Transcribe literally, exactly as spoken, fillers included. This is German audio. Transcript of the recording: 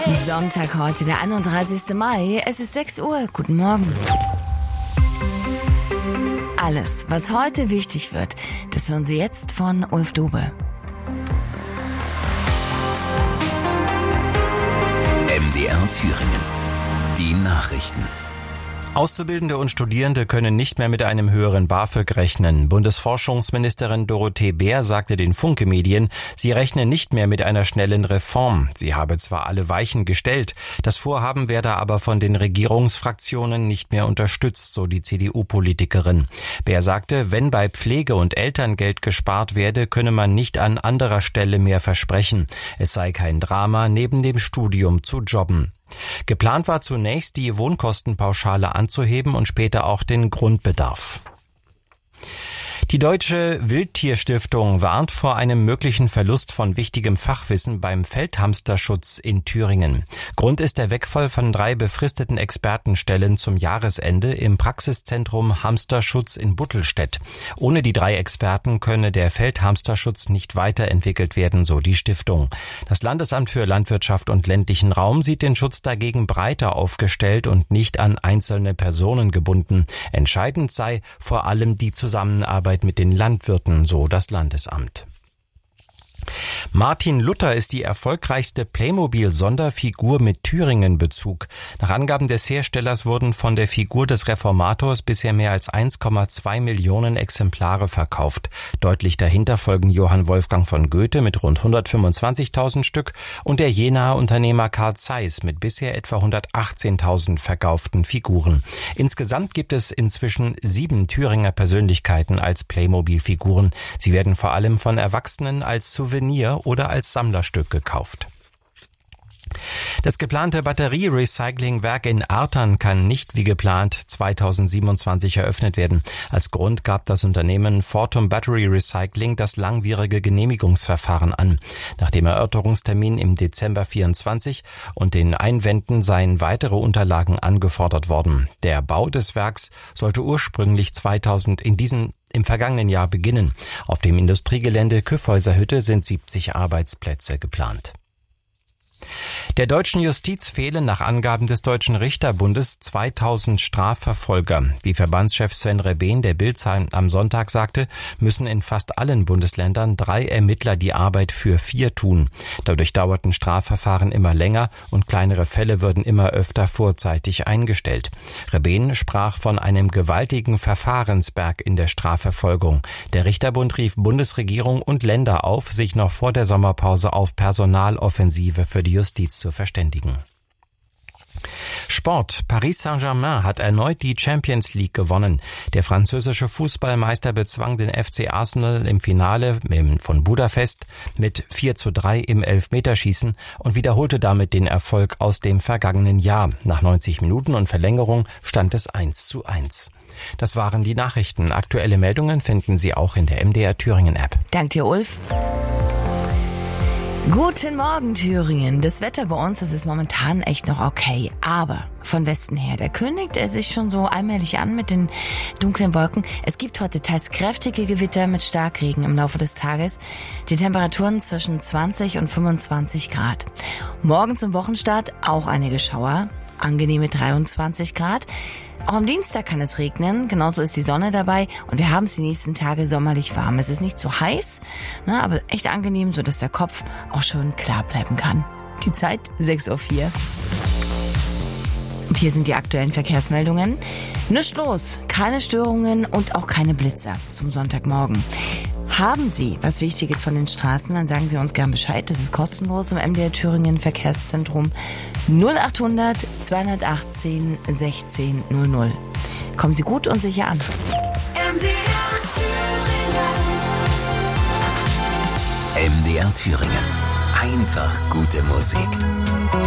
Sonntag heute, der einunddreißigster Mai. Es ist sechs Uhr. Guten Morgen. Alles, was heute wichtig wird, das hören Sie jetzt von Ulf Dube. M D R Thüringen. Die Nachrichten. Auszubildende und Studierende können nicht mehr mit einem höheren BAföG rechnen. Bundesforschungsministerin Dorothee Bär sagte den Funke-Medien, sie rechne nicht mehr mit einer schnellen Reform. Sie habe zwar alle Weichen gestellt, das Vorhaben werde aber von den Regierungsfraktionen nicht mehr unterstützt, so die C D U-Politikerin. Bär sagte, wenn bei Pflege- und Elterngeld gespart werde, könne man nicht an anderer Stelle mehr versprechen. Es sei kein Drama, neben dem Studium zu jobben. Geplant war zunächst, die Wohnkostenpauschale anzuheben und später auch den Grundbedarf. Die Deutsche Wildtierstiftung warnt vor einem möglichen Verlust von wichtigem Fachwissen beim Feldhamsterschutz in Thüringen. Grund ist der Wegfall von drei befristeten Expertenstellen zum Jahresende im Praxiszentrum Hamsterschutz in Buttelstedt. Ohne die drei Experten könne der Feldhamsterschutz nicht weiterentwickelt werden, so die Stiftung. Das Landesamt für Landwirtschaft und ländlichen Raum sieht den Schutz dagegen breiter aufgestellt und nicht an einzelne Personen gebunden. Entscheidend sei vor allem die Zusammenarbeit mit den Landwirten, so das Landesamt. Martin Luther ist die erfolgreichste Playmobil-Sonderfigur mit Thüringen-Bezug. Nach Angaben des Herstellers wurden von der Figur des Reformators bisher mehr als eins Komma zwei Millionen Exemplare verkauft. Deutlich dahinter folgen Johann Wolfgang von Goethe mit rund hundertfünfundzwanzigtausend Stück und der Jenaer Unternehmer Carl Zeiss mit bisher etwa hundertachtzehntausend verkauften Figuren. Insgesamt gibt es inzwischen sieben Thüringer Persönlichkeiten als Playmobil-Figuren. Sie werden vor allem von Erwachsenen als Souvenir oder als Sammlerstück gekauft. Das geplante Batterierecyclingwerk in Artern kann nicht wie geplant zweitausendsiebenundzwanzig eröffnet werden. Als Grund gab das Unternehmen Fortum Battery Recycling das langwierige Genehmigungsverfahren an. Nach dem Erörterungstermin im Dezember vierundzwanzig und den Einwänden seien weitere Unterlagen angefordert worden. Der Bau des Werks sollte ursprünglich zweitausend in diesem im vergangenen Jahr beginnen. Auf dem Industriegelände Kyffhäuser-Hütte sind siebzig Arbeitsplätze geplant. Der deutschen Justiz fehlen nach Angaben des Deutschen Richterbundes zweitausend Strafverfolger. Wie Verbandschef Sven Rebehn der Bild am Sonntag sagte, müssen in fast allen Bundesländern drei Ermittler die Arbeit für vier tun. Dadurch dauerten Strafverfahren immer länger und kleinere Fälle würden immer öfter vorzeitig eingestellt. Rebehn sprach von einem gewaltigen Verfahrensberg in der Strafverfolgung. Der Richterbund rief Bundesregierung und Länder auf, sich noch vor der Sommerpause auf Personaloffensive für die Justiz zu verständigen. Sport. Paris Saint-Germain hat erneut die Champions League gewonnen. Der französische Fußballmeister bezwang den F C Arsenal im Finale von Budapest mit vier zu drei im Elfmeterschießen und wiederholte damit den Erfolg aus dem vergangenen Jahr. Nach neunzig Minuten und Verlängerung stand es eins zu eins. Das waren die Nachrichten. Aktuelle Meldungen finden Sie auch in der M D R Thüringen App. Dank dir, Ulf. Guten Morgen, Thüringen. Das Wetter bei uns, das ist momentan echt noch okay. Aber von Westen her, da kündigt er sich schon so allmählich an mit den dunklen Wolken. Es gibt heute teils kräftige Gewitter mit Starkregen im Laufe des Tages. Die Temperaturen zwischen zwanzig und fünfundzwanzig Grad. Morgen zum Wochenstart auch einige Schauer. Angenehme dreiundzwanzig Grad. Auch am Dienstag kann es regnen, genauso ist die Sonne dabei und wir haben es die nächsten Tage sommerlich warm. Es ist nicht zu heiß, ne, aber echt angenehm, sodass der Kopf auch schön klar bleiben kann. Die Zeit sechs Uhr vier. Und hier sind die aktuellen Verkehrsmeldungen. Nichts los, keine Störungen und auch keine Blitzer zum Sonntagmorgen. Haben Sie was Wichtiges von den Straßen, dann sagen Sie uns gern Bescheid. Das ist kostenlos im M D R Thüringen Verkehrszentrum null achthundert zweihundertachtzehn sechzehn null null. Kommen Sie gut und sicher an. M D R Thüringen. M D R Thüringen. Einfach gute Musik.